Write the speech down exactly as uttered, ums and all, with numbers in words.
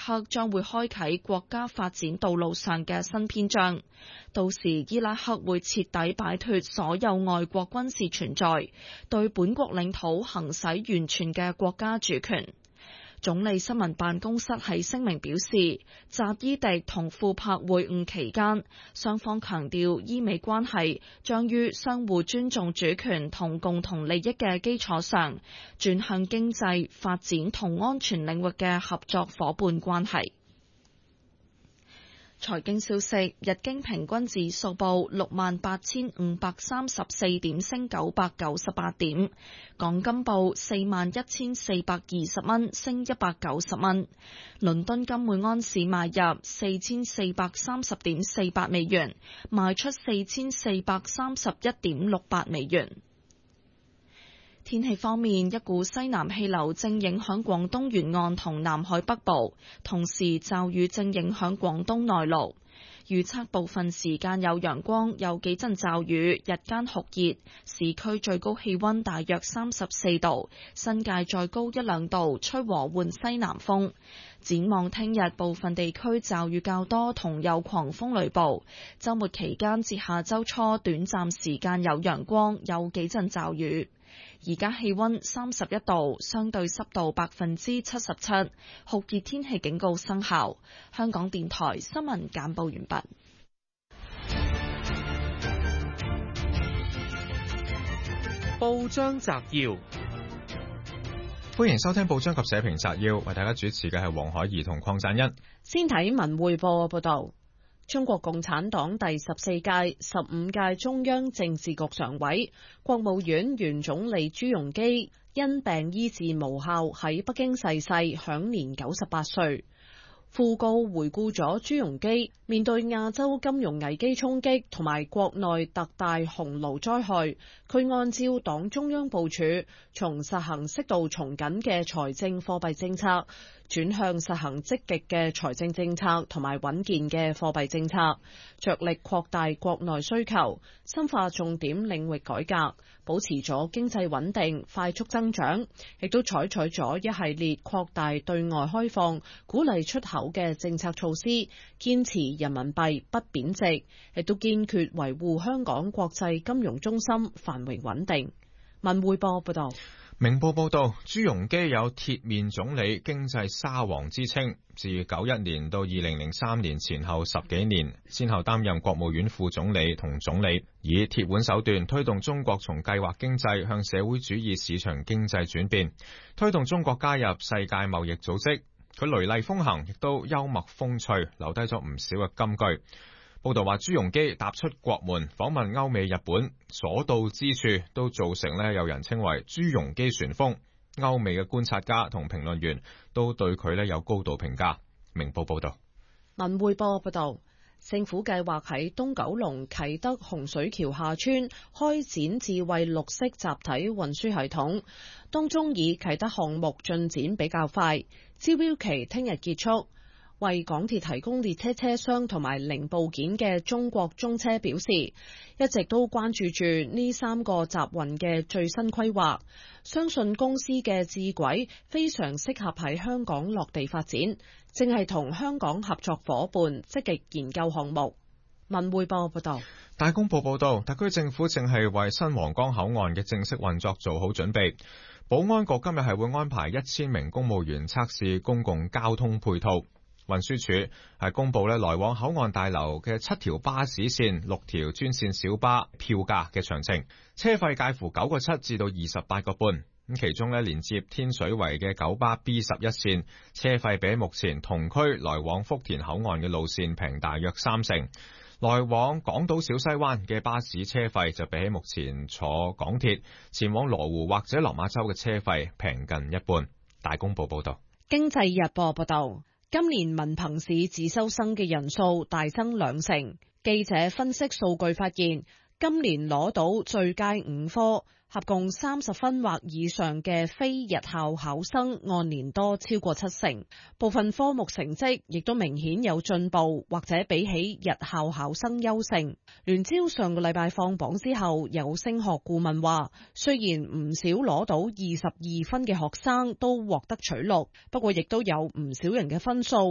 克將會開啟國家發展道路上嘅新篇章。到時伊拉克會徹底擺脫所有外國軍事存在，對本國領土行使完全嘅國家主權。總理新聞辦公室喺聲明表示，扎伊迪同庫柏會晤期間，雙方強調伊美關係將於相互尊重主權同共同利益嘅基礎上，轉向經濟發展同安全領域嘅合作夥伴關係。財經消息，日經平均指數報六萬八千五百三十四點，升九百九十八點。港金報四萬一千四百二十蚊，升一百九十蚊。倫敦金每安士買入四千四百三十點四八美元，賣出四千四百三十一點六八美元。天氣方面，一股西南氣流正影響廣東沿岸同南海北部，同時驟雨正影響廣東內陸。預測部分時間有陽光，有幾陣驟雨，日間酷熱，市區最高氣溫大約三十四度，新界再高一兩度，吹和緩西南風。展望聽日部分地區驟雨較多，同有狂風雷暴。週末期間至下週初短暫時間有陽光，有幾陣驟雨。而家氣溫三十一度，相對濕度百分之七十七，酷熱天氣警告生效。香港電台新聞簡報完畢。 報章摘要， 歡迎收聽報章及社評摘要，為大家主持嘅係黃海怡同鄺贊恩。 先睇文匯報報道。中國共產黨第十四屆、十五屆中央政治局常委、國務院原總理朱鎔基因病醫治無效喺北京逝世，享年九十八歲。訃告回顧咗朱鎔基面對亞洲金融危機衝擊同埋國內特大洪澇災害，佢按照黨中央部署，從實行適度從緊嘅財政貨幣政策，轉向實行積極嘅財政政策同埋穩健嘅貨幣政策，着力擴大國內需求，深化重點領域改革，保持咗經濟穩定、快速增長，亦都採取咗一系列擴大對外開放、鼓勵出口嘅政策措施，堅持人民幣不貶值，亦都堅決維護香港國際金融中心繁榮穩定。文匯報報道。 明報報道，朱鎔基有鐵面總理、經濟沙皇之稱，自九一年到二零零三年前後十幾年，先後擔任國務院副總理同總理，以鐵腕手段推動中國從計劃經濟向社會主義市場經濟轉變，推動中國加入世界貿易組織。佢雷厲風行，亦都幽默風趣，留低咗唔少嘅金句。報道話，朱鎔基踏出國門，訪問歐美日本，所到之處都造成呢有人稱為朱鎔基旋風。歐美嘅觀察家同評論員都對佢呢有高度評價。明報報道。 文匯報報道，政府計劃喺東九龍啟德洪水橋下村開展智慧綠色集體運輸系統，當中以啟德項目進展比較快，招標期聽日結束。為港鐵提供列車車廂同埋零部件嘅中國中車表示，一直都關注住呢三個集運嘅最新規劃，相信公司嘅智軌非常適合喺香港落地發展，正係同香港合作夥伴積極研究項目。文匯報報道。 大公報報道，特區政府正係為新皇崗口岸嘅正式運作做好準備。保安局今日係會安排一千名公務員測試公共交通配套。運輸署係公布咧來往口岸大樓嘅七條巴士線、六條專線小巴票價嘅詳情，車費介乎九個七至到二十八個半。咁其中咧連接天水圍嘅九巴 B 十一線，車費比目前同區來往福田口岸嘅路線平大約三成。來往港島小西灣嘅巴士車費就比起目前坐港鐵前往羅湖或者落馬洲嘅車費平近一半。大公報報道。 經濟日報報道。今年文憑試自修生嘅人數大增兩成，記者分析數據發現，今年攞到最佳五科，合共三十分或以上嘅非日校考生按年多超過七成，部分科目成績亦都明顯有進步，或者比起日校考生優勝。聯招上個禮拜放榜之後，有升學顧問話，雖然唔少攞到二十二分嘅學生都獲得取錄，不過亦都有唔少人嘅分數